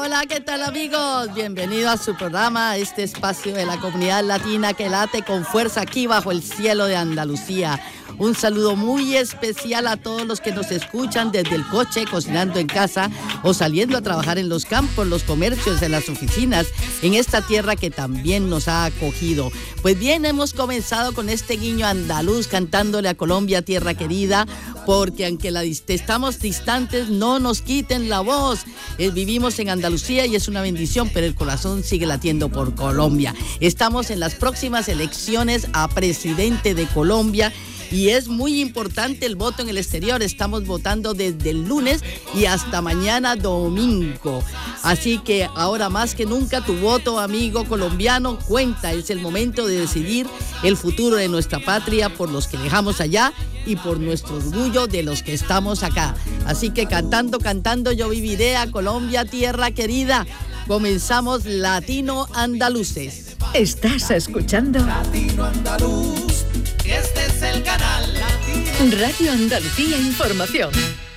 Hola, ¿qué tal, amigos? Bienvenido a su programa, este espacio de la comunidad latina que late con fuerza aquí bajo el cielo de Andalucía. Un saludo muy especial a todos los que nos escuchan desde el coche, cocinando en casa o saliendo a trabajar en los campos, los comercios, en las oficinas, en esta tierra que también nos ha acogido. Pues bien, hemos comenzado con este guiño andaluz cantándole a Colombia, tierra querida, porque aunque estamos distantes, no nos quiten la voz. Vivimos en Andalucía y es una bendición, pero el corazón sigue latiendo por Colombia. Estamos en las próximas elecciones a presidente de Colombia. Y es muy importante el voto en el exterior. Estamos votando desde el lunes y hasta mañana domingo. Así que ahora más que nunca tu voto, amigo colombiano, cuenta. Es el momento de decidir el futuro de nuestra patria por los que dejamos allá y por nuestro orgullo de los que estamos acá. Así que cantando, yo viviré a Colombia, tierra querida. Comenzamos Latino Andaluces. ¿Estás escuchando? Latino Andaluz, este es el canal Latino. Radio Andalucía Información.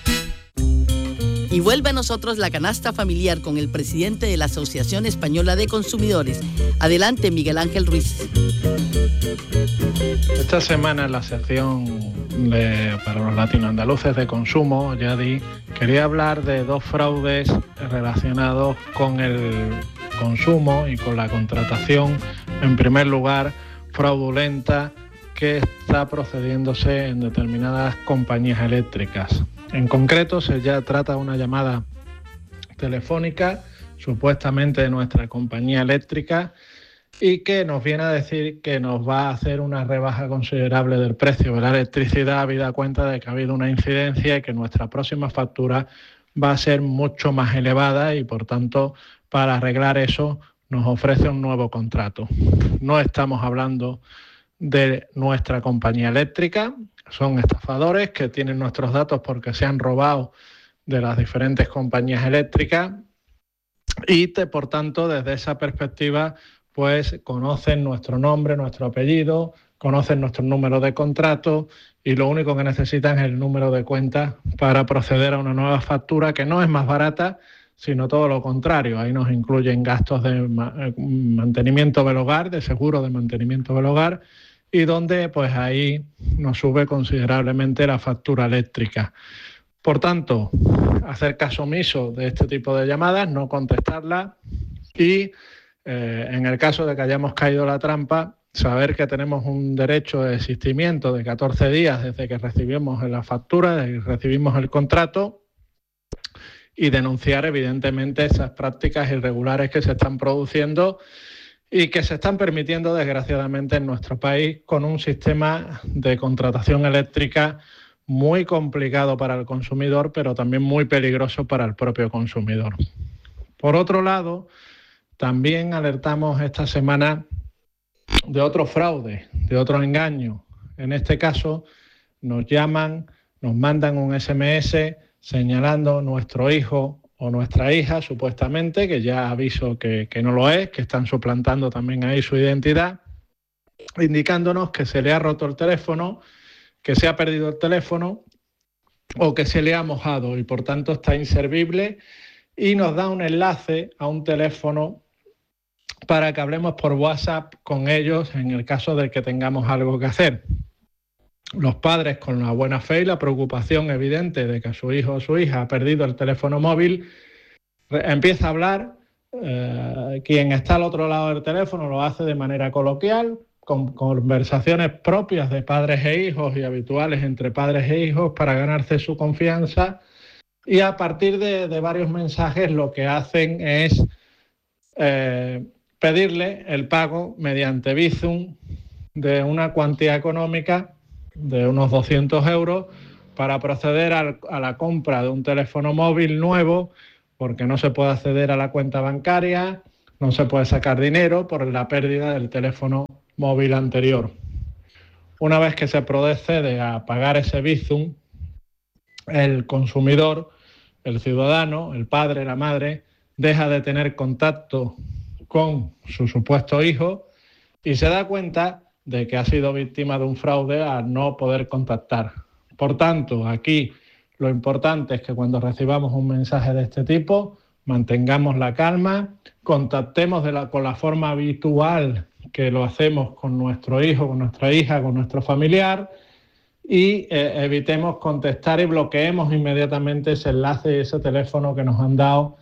Y vuelve a nosotros la canasta familiar con el presidente de la Asociación Española de Consumidores. Adelante, Miguel Ángel Ruiz. Esta semana en la sección para los latinoandaluces de consumo, Yadi, quería hablar de dos fraudes relacionados con el consumo y con la contratación, en primer lugar, fraudulenta que está procediéndose en determinadas compañías eléctricas. En concreto, se ya trata de una llamada telefónica, supuestamente de nuestra compañía eléctrica, y que nos viene a decir que nos va a hacer una rebaja considerable del precio de la electricidad, habida cuenta de que ha habido una incidencia y que nuestra próxima factura va a ser mucho más elevada y, por tanto, para arreglar eso nos ofrece un nuevo contrato. No estamos hablando de nuestra compañía eléctrica, son estafadores que tienen nuestros datos porque se han robado de las diferentes compañías eléctricas y, por tanto, desde esa perspectiva, pues conocen nuestro nombre, nuestro apellido, conocen nuestro número de contrato y lo único que necesitan es el número de cuenta para proceder a una nueva factura que no es más barata, sino todo lo contrario. Ahí nos incluyen gastos de mantenimiento del hogar, de seguro de mantenimiento del hogar, y donde pues ahí nos sube considerablemente la factura eléctrica. Por tanto, hacer caso omiso de este tipo de llamadas, no contestarlas y en el caso de que hayamos caído en la trampa, saber que tenemos un derecho de desistimiento de 14 días desde que recibimos la factura, desde que recibimos el contrato, y denunciar evidentemente esas prácticas irregulares que se están produciendo y que se están permitiendo desgraciadamente en nuestro país con un sistema de contratación eléctrica muy complicado para el consumidor, pero también muy peligroso para el propio consumidor. Por otro lado, también alertamos esta semana de otro fraude, de otro engaño. En este caso, nos llaman, nos mandan un SMS señalando nuestro hijo o nuestra hija, supuestamente, que ya aviso que no lo es, que están suplantando también ahí su identidad, indicándonos que se le ha roto el teléfono, que se ha perdido el teléfono o que se le ha mojado y por tanto está inservible, y nos da un enlace a un teléfono para que hablemos por WhatsApp con ellos en el caso de que tengamos algo que hacer. Los padres, con la buena fe y la preocupación evidente de que su hijo o su hija ha perdido el teléfono móvil, empieza a hablar. Quien está al otro lado del teléfono lo hace de manera coloquial, con conversaciones propias de padres e hijos y habituales entre padres e hijos para ganarse su confianza, y a partir de varios mensajes lo que hacen es pedirle el pago mediante Bizum de una cuantía económica de unos 200 euros para proceder a la compra de un teléfono móvil nuevo, porque no se puede acceder a la cuenta bancaria, no se puede sacar dinero por la pérdida del teléfono móvil anterior. Una vez que se procede a pagar ese Bizum, el consumidor, el ciudadano, el padre, la madre, deja de tener contacto con su supuesto hijo y se da cuenta de que ha sido víctima de un fraude al no poder contactar. Por tanto, aquí lo importante es que cuando recibamos un mensaje de este tipo mantengamos la calma, contactemos con la forma habitual que lo hacemos con nuestro hijo, con nuestra hija, con nuestro familiar, y evitemos contestar y bloqueemos inmediatamente ese enlace y ese teléfono que nos han dado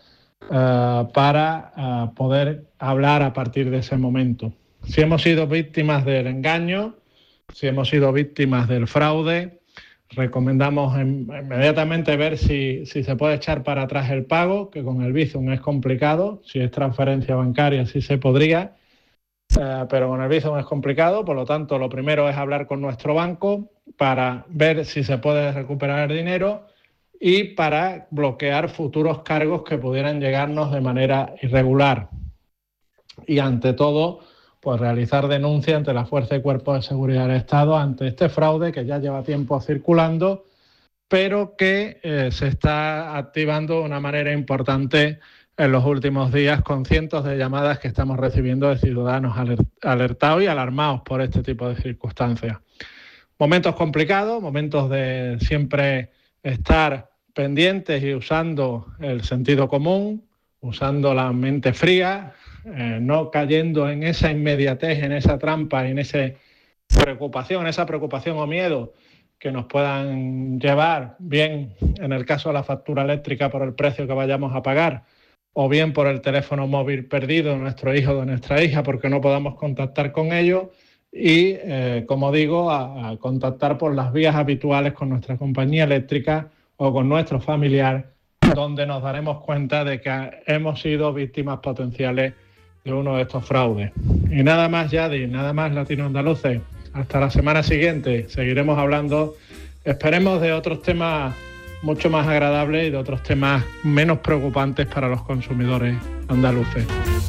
para poder hablar a partir de ese momento. Si hemos sido víctimas del engaño, si hemos sido víctimas del fraude, recomendamos inmediatamente ver si se puede echar para atrás el pago, que con el Bizum es complicado. Si es transferencia bancaria sí se podría, pero con el Bizum es complicado. Por lo tanto, lo primero es hablar con nuestro banco para ver si se puede recuperar el dinero y para bloquear futuros cargos que pudieran llegarnos de manera irregular. Y ante todo, pues realizar denuncia ante la Fuerza y Cuerpos de Seguridad del Estado ante este fraude que ya lleva tiempo circulando, pero que se está activando de una manera importante en los últimos días con cientos de llamadas que estamos recibiendo de ciudadanos alertados y alarmados por este tipo de circunstancias. Momentos complicados, momentos de siempre estar pendientes y usando el sentido común, usando la mente fría, no cayendo en esa inmediatez, en esa trampa, en esa preocupación o miedo que nos puedan llevar, bien en el caso de la factura eléctrica por el precio que vayamos a pagar, o bien por el teléfono móvil perdido de nuestro hijo o de nuestra hija porque no podamos contactar con ellos y, como digo, a contactar por las vías habituales con nuestra compañía eléctrica o con nuestro familiar, donde nos daremos cuenta de que hemos sido víctimas potenciales de uno de estos fraudes. Y nada más, Yadi, nada más, latinoandaluces. Hasta la semana siguiente seguiremos hablando, esperemos, de otros temas mucho más agradables y de otros temas menos preocupantes para los consumidores andaluces.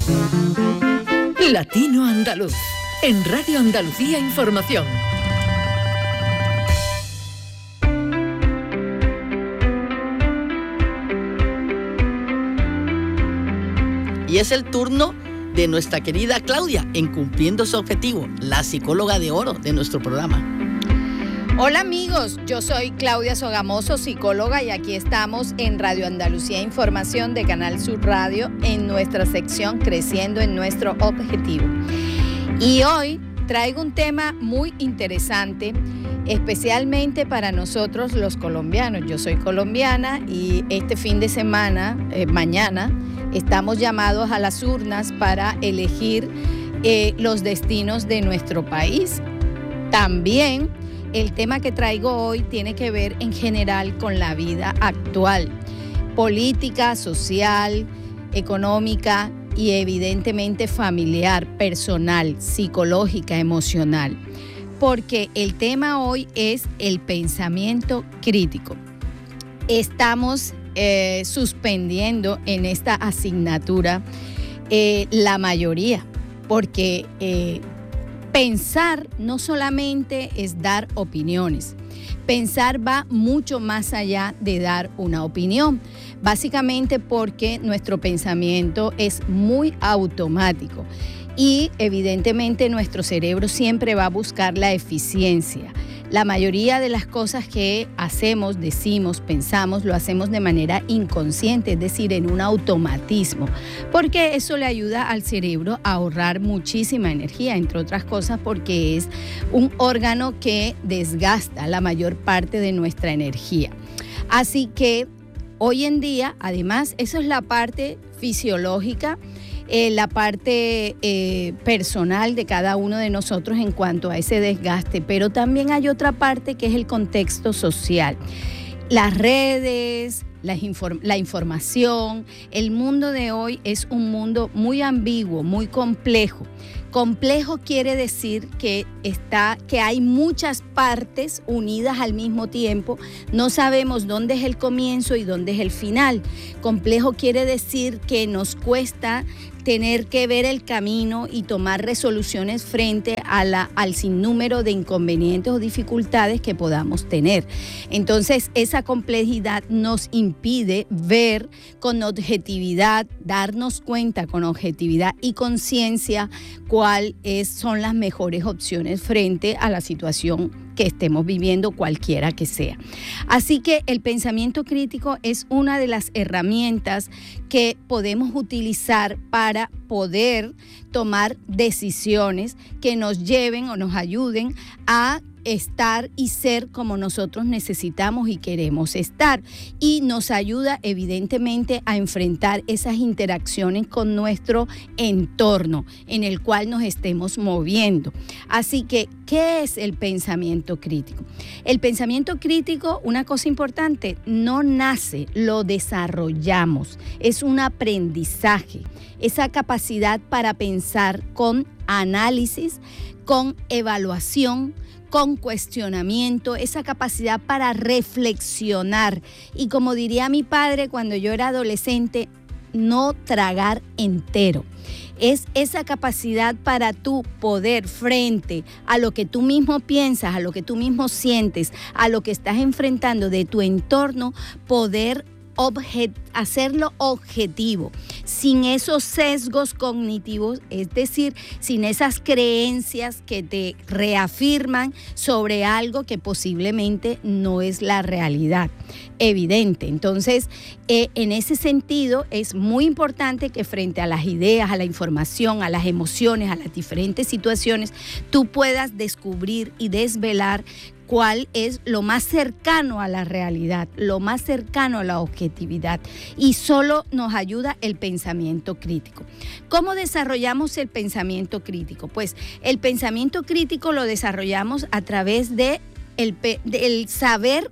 Latino Andaluz, en Radio Andalucía Información. Y es el turno de nuestra querida Claudia en Cumpliendo su Objetivo, la psicóloga de oro de nuestro programa. Hola amigos, yo soy Claudia Sogamoso, psicóloga, y aquí estamos en Radio Andalucía Información de Canal Sur Radio en nuestra sección Creciendo en nuestro Objetivo. Y hoy traigo un tema muy interesante, especialmente para nosotros los colombianos. Yo soy colombiana y este fin de semana, mañana, estamos llamados a las urnas para elegir los destinos de nuestro país. También el tema que traigo hoy tiene que ver en general con la vida actual, política, social, económica y evidentemente familiar, personal, psicológica, emocional. Porque el tema hoy es el pensamiento crítico. Estamos suspendiendo en esta asignatura la mayoría, porque pensar no solamente es dar opiniones, pensar va mucho más allá de dar una opinión, básicamente porque nuestro pensamiento es muy automático y evidentemente nuestro cerebro siempre va a buscar la eficiencia. La mayoría de las cosas que hacemos, decimos, pensamos, lo hacemos de manera inconsciente, es decir, en un automatismo, porque eso le ayuda al cerebro a ahorrar muchísima energía, entre otras cosas porque es un órgano que desgasta la mayor parte de nuestra energía. Así que hoy en día, además, eso es la parte fisiológica, la parte personal de cada uno de nosotros en cuanto a ese desgaste, pero también hay otra parte que es el contexto social. Las redes, la información, el mundo de hoy es un mundo muy ambiguo, muy complejo. Complejo quiere decir que hay muchas partes unidas al mismo tiempo. No sabemos dónde es el comienzo y dónde es el final. Complejo quiere decir que nos cuesta tener que ver el camino y tomar resoluciones frente al sinnúmero de inconvenientes o dificultades que podamos tener. Entonces, esa complejidad nos impide ver con objetividad, darnos cuenta con objetividad y conciencia cuáles son las mejores opciones frente a la situación que estemos viviendo, cualquiera que sea. Así que el pensamiento crítico es una de las herramientas que podemos utilizar para poder tomar decisiones que nos lleven o nos ayuden a estar y ser como nosotros necesitamos y queremos estar, y nos ayuda evidentemente a enfrentar esas interacciones con nuestro entorno en el cual nos estemos moviendo. Así que, ¿qué es el pensamiento crítico? El pensamiento crítico, una cosa importante, no nace, lo desarrollamos, es un aprendizaje, esa capacidad para pensar con análisis, con evaluación, con cuestionamiento, esa capacidad para reflexionar. Y como diría mi padre cuando yo era adolescente, no tragar entero. Es esa capacidad para tú poder, frente a lo que tú mismo piensas, a lo que tú mismo sientes, a lo que estás enfrentando de tu entorno, poder hacerlo objetivo, sin esos sesgos cognitivos, es decir, sin esas creencias que te reafirman sobre algo que posiblemente no es la realidad evidente. Entonces, en ese sentido, es muy importante que frente a las ideas, a la información, a las emociones, a las diferentes situaciones, tú puedas descubrir y desvelar cuál es lo más cercano a la realidad, lo más cercano a la objetividad, y solo nos ayuda el pensamiento crítico. ¿Cómo desarrollamos el pensamiento crítico? Pues el pensamiento crítico lo desarrollamos a través de el saber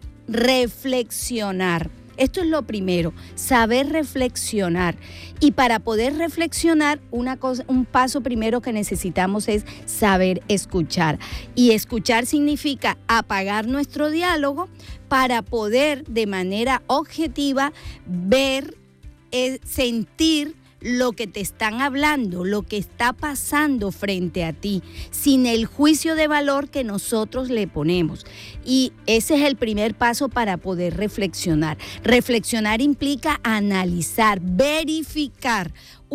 reflexionar. Esto es lo primero, saber reflexionar. Y para poder reflexionar, un paso primero que necesitamos es saber escuchar. Y escuchar significa apagar nuestro diálogo para poder de manera objetiva ver, sentir lo que te están hablando, lo que está pasando frente a ti, sin el juicio de valor que nosotros le ponemos. Y ese es el primer paso para poder reflexionar. Reflexionar implica analizar, verificar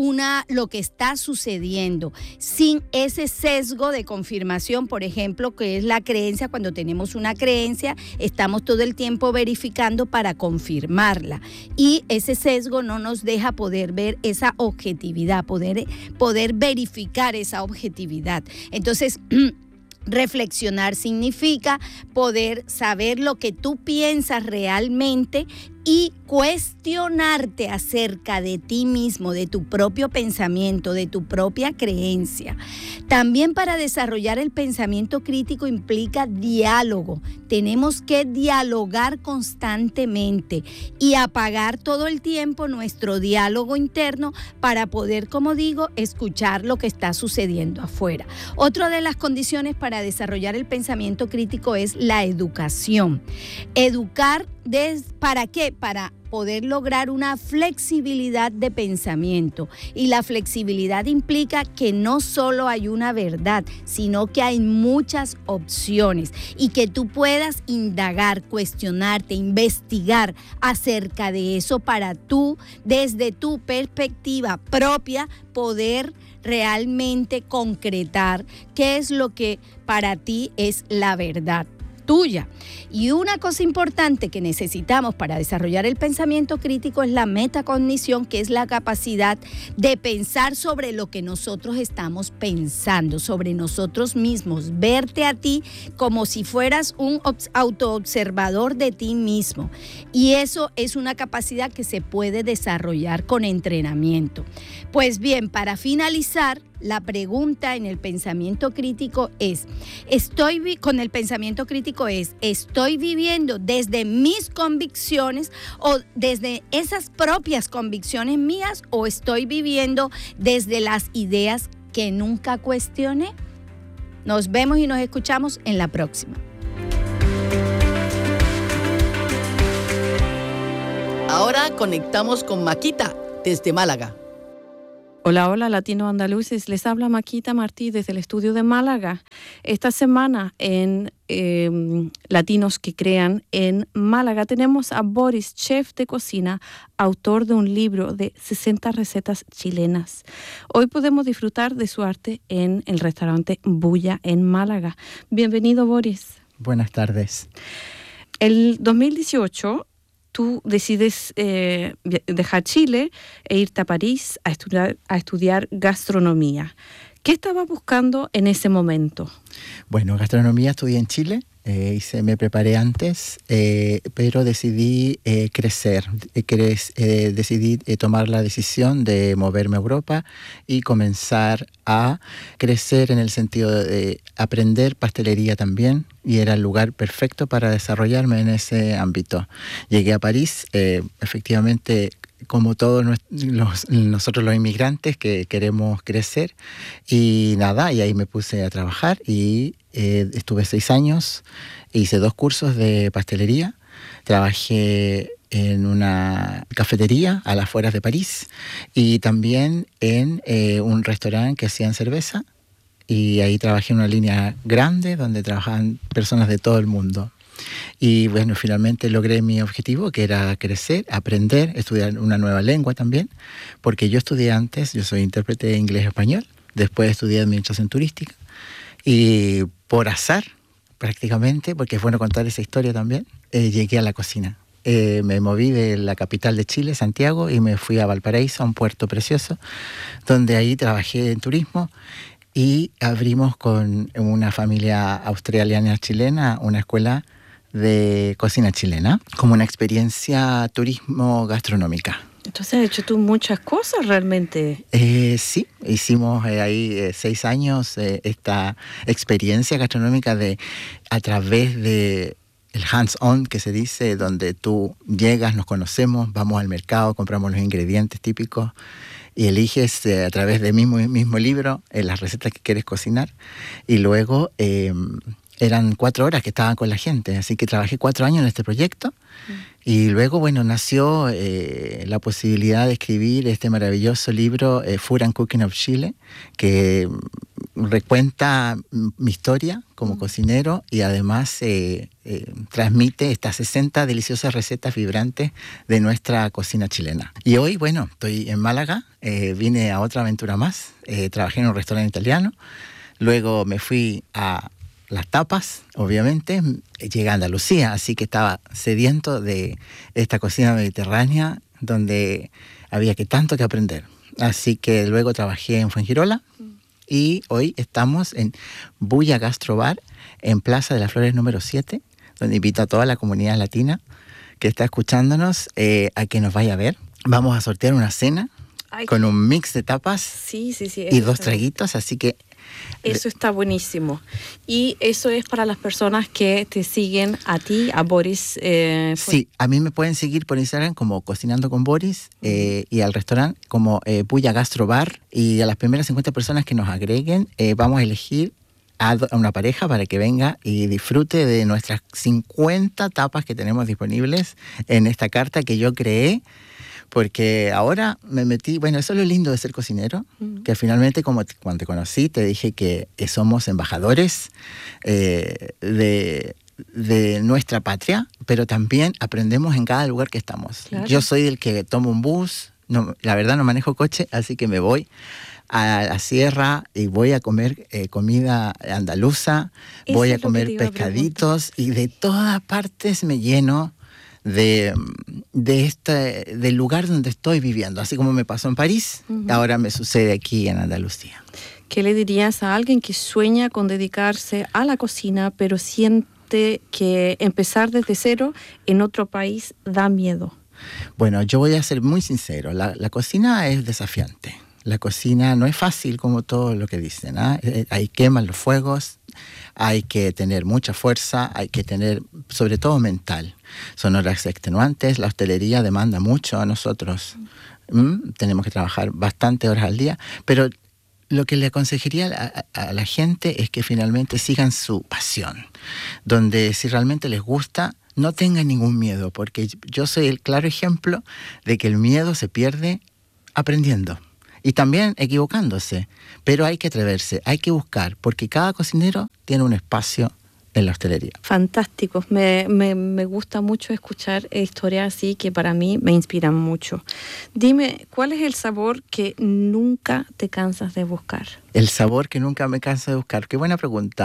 lo que está sucediendo, sin ese sesgo de confirmación, por ejemplo, que es la creencia. Cuando tenemos una creencia, estamos todo el tiempo verificando para confirmarla, y ese sesgo no nos deja poder ver esa objetividad, poder verificar esa objetividad. Entonces, reflexionar significa poder saber lo que tú piensas realmente y cuestionarte acerca de ti mismo, de tu propio pensamiento, de tu propia creencia. También para desarrollar el pensamiento crítico implica diálogo. Tenemos que dialogar constantemente y apagar todo el tiempo nuestro diálogo interno para poder, como digo, escuchar lo que está sucediendo afuera. Otra de las condiciones para desarrollar el pensamiento crítico es la educación. Educar, ¿para qué? Para poder lograr una flexibilidad de pensamiento. Y la flexibilidad implica que no solo hay una verdad, sino que hay muchas opciones, y que tú puedas indagar, cuestionarte, investigar acerca de eso para tú, desde tu perspectiva propia, poder realmente concretar qué es lo que para ti es la verdad tuya. Y una cosa importante que necesitamos para desarrollar el pensamiento crítico es la metacognición, que es la capacidad de pensar sobre lo que nosotros estamos pensando, sobre nosotros mismos, verte a ti como si fueras un autoobservador de ti mismo. Y eso es una capacidad que se puede desarrollar con entrenamiento. Pues bien, para finalizar, la pregunta en el pensamiento crítico es, ¿estoy viviendo desde mis convicciones o desde esas propias convicciones mías, o estoy viviendo desde las ideas que nunca cuestioné? Nos vemos y nos escuchamos en la próxima. Ahora conectamos con Maquita desde Málaga. Hola, hola, Latino Andaluces. Les habla Maquita Martí desde el estudio de Málaga. Esta semana en Latinos que Crean en Málaga tenemos a Boris, chef de cocina, autor de un libro de 60 recetas chilenas. Hoy podemos disfrutar de su arte en el restaurante Bulla en Málaga. Bienvenido, Boris. Buenas tardes. El 2018 tú decides dejar Chile e irte a París a estudiar gastronomía. ¿Qué estabas buscando en ese momento? Bueno, gastronomía estudié en Chile. Me preparé antes, pero decidí crecer. Decidí tomar la decisión de moverme a Europa y comenzar a crecer en el sentido de aprender pastelería también, y era el lugar perfecto para desarrollarme en ese ámbito. Llegué a París, efectivamente, como todos nosotros los inmigrantes que queremos crecer, y ahí me puse a trabajar y estuve 6 años, hice 2 cursos de pastelería, trabajé en una cafetería a las afueras de París y también en un restaurante que hacían cerveza, y ahí trabajé en una línea grande donde trabajaban personas de todo el mundo. Y bueno, finalmente logré mi objetivo, que era crecer, aprender, estudiar una nueva lengua también, porque yo estudié antes, yo soy intérprete de inglés-español, después estudié administración turística, y por azar, prácticamente, porque es bueno contar esa historia también, llegué a la cocina. Me moví de la capital de Chile, Santiago, y me fui a Valparaíso, a un puerto precioso, donde ahí trabajé en turismo, y abrimos con una familia australiana-chilena una escuela de cocina chilena, como una experiencia turismo gastronómica. Entonces has hecho tú muchas cosas realmente. Sí, hicimos ahí 6 años esta experiencia gastronómica a través de el hands-on, que se dice, donde tú llegas, nos conocemos, vamos al mercado, compramos los ingredientes típicos y eliges a través del mismo libro las recetas que quieres cocinar, y luego eran 4 horas que estaban con la gente, así que trabajé 4 años en este proyecto. Y luego, bueno, nació la posibilidad de escribir este maravilloso libro, Food and Cooking of Chile, que recuenta mi historia como cocinero, y además transmite estas 60 deliciosas recetas vibrantes de nuestra cocina chilena. Y hoy, bueno, estoy en Málaga, vine a otra aventura más, trabajé en un restaurante italiano, luego me fui a las tapas, obviamente, llegué a Andalucía, así que estaba sediento de esta cocina mediterránea donde había tanto que aprender. Así que luego trabajé en Fuengirola y hoy estamos en Bulla Gastro Bar, en Plaza de las Flores número 7, donde invito a toda la comunidad latina que está escuchándonos a que nos vaya a ver. Vamos a sortear una cena con un mix de tapas, sí, y 2 traguitos, así que eso está buenísimo. Y eso es para las personas que te siguen a ti, a Boris. Sí, a mí me pueden seguir por Instagram como Cocinando con Boris, y al restaurante como Bulla Gastro Bar. Y a las primeras 50 personas que nos agreguen, vamos a elegir a una pareja para que venga y disfrute de nuestras 50 tapas que tenemos disponibles en esta carta que yo creé. Porque ahora me metí, bueno, eso es lo lindo de ser cocinero, que finalmente, como cuando te conocí, te dije que somos embajadores de nuestra patria, pero también aprendemos en cada lugar que estamos. Claro. Yo soy el que tomo un bus, la verdad no manejo coche, así que me voy a la sierra y voy a comer comida andaluza, voy a comer pescaditos, y de todas partes me lleno del lugar donde estoy viviendo, así como me pasó en París, ahora me sucede aquí en Andalucía. ¿Qué le dirías a alguien que sueña con dedicarse a la cocina, pero siente que empezar desde cero en otro país da miedo? Bueno, yo voy a ser muy sincero, la cocina es desafiante. La cocina no es fácil, como todo lo que dicen, ¿eh? Hay queman los fuegos, hay que tener mucha fuerza, hay que tener, sobre todo mental. Son horas extenuantes, la hostelería demanda mucho a nosotros. Tenemos que trabajar bastantes horas al día, pero lo que le aconsejaría a la gente es que finalmente sigan su pasión, donde si realmente les gusta, no tengan ningún miedo, porque yo soy el claro ejemplo de que el miedo se pierde aprendiendo. Y también equivocándose, pero hay que atreverse, hay que buscar, porque cada cocinero tiene un espacio en la hostelería. Fantástico, me gusta mucho escuchar historias así que para mí me inspiran mucho. Dime, ¿cuál es el sabor que nunca te cansas de buscar? El sabor que nunca me canso de buscar, qué buena pregunta.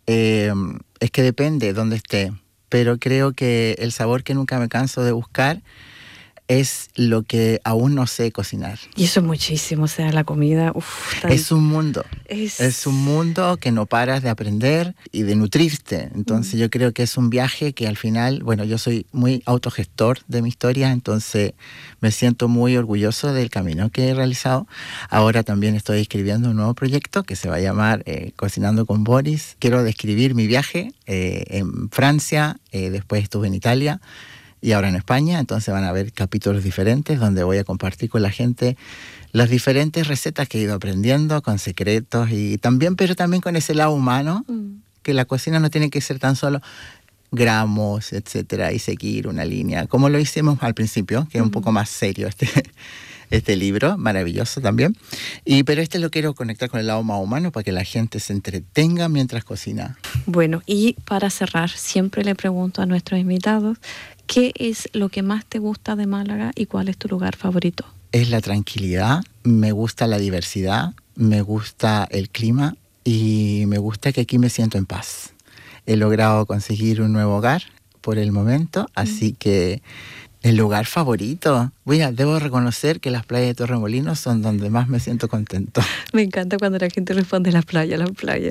es que depende dónde esté, pero creo que el sabor que nunca me canso de buscar es lo que aún no sé cocinar. Y eso es muchísimo, o sea, la comida, es un mundo. Es un mundo que no paras de aprender y de nutrirte. Entonces yo creo que es un viaje que al final, bueno, yo soy muy autogestor de mi historia, entonces me siento muy orgulloso del camino que he realizado. Ahora también estoy escribiendo un nuevo proyecto que se va a llamar Cocinando con Boris. Quiero describir mi viaje en Francia, después estuve en Italia, y ahora en España, entonces van a haber capítulos diferentes donde voy a compartir con la gente las diferentes recetas que he ido aprendiendo, con secretos y también, pero también con ese lado humano, que la cocina no tiene que ser tan solo gramos, etcétera, y seguir una línea, como lo hicimos al principio, que es un poco más serio este libro, maravilloso también. Pero lo quiero conectar con el lado más humano para que la gente se entretenga mientras cocina. Bueno, y para cerrar, siempre le pregunto a nuestros invitados, ¿qué es lo que más te gusta de Málaga y cuál es tu lugar favorito? Es la tranquilidad, me gusta la diversidad, me gusta el clima y me gusta que aquí me siento en paz. He logrado conseguir un nuevo hogar por el momento, así que el lugar favorito. Debo reconocer que las playas de Torremolinos son donde más me siento contento. Me encanta cuando la gente responde las playas.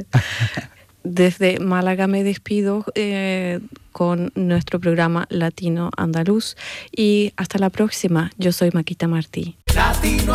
Desde Málaga me despido con nuestro programa Latino Andaluz y hasta la próxima. Yo soy Maquita Martí. Latino